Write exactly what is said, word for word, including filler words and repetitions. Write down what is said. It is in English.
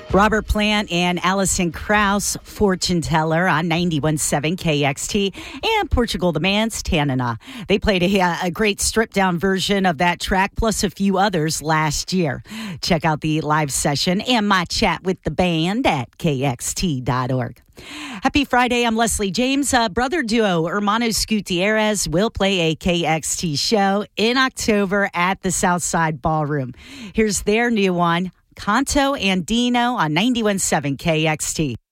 Robert Plant and Allison Krauss, Fortune Teller on ninety-one point seven K X T, and Portugal the Man's Tanana. They played a, a great stripped-down version of that track, plus a few others last year. Check out the live session and my chat with the band at K X T dot org. Happy Friday. I'm Leslie James. Uh, brother duo Hermanos Gutierrez will play a K X T show in October at the Southside Ballroom. Here's their new one, Canto Andino on ninety-one point seven K X T.